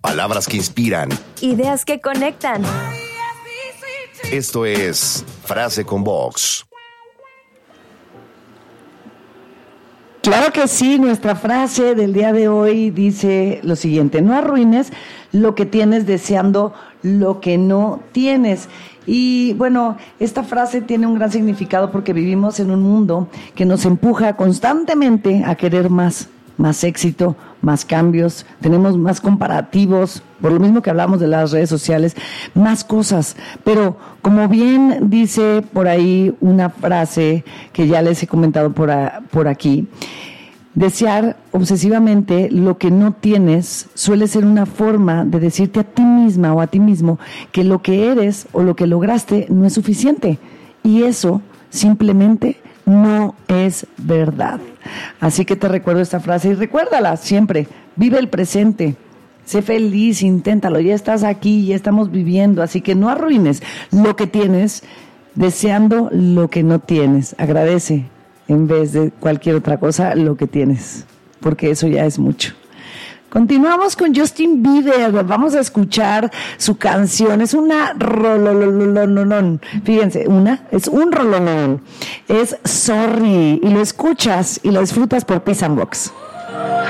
palabras que inspiran, ideas que conectan. Esto es Frase con Vox. Claro que sí, nuestra frase del día de hoy dice lo siguiente: no arruines lo que tienes deseando lo que no tienes. Y bueno, esta frase tiene un gran significado porque vivimos en un mundo que nos empuja constantemente a querer más éxito, más cambios, tenemos más comparativos, por lo mismo que hablamos de las redes sociales, más cosas. Pero como bien dice por ahí una frase que ya les he comentado por aquí, desear obsesivamente lo que no tienes suele ser una forma de decirte a ti misma o a ti mismo que lo que eres o lo que lograste no es suficiente. Y eso simplemente no es verdad. Así que te recuerdo esta frase y recuérdala siempre. Vive el presente. Sé feliz, inténtalo. Ya estás aquí, ya estamos viviendo. Así que no arruines lo que tienes deseando lo que no tienes. Agradece en vez de cualquier otra cosa lo que tienes, porque eso ya es mucho. Continuamos con Justin Bieber. Vamos a escuchar su canción. Es una rololololololón. Fíjense, es un rolololón. Es Sorry. Y lo escuchas y lo disfrutas por Peace and Vox.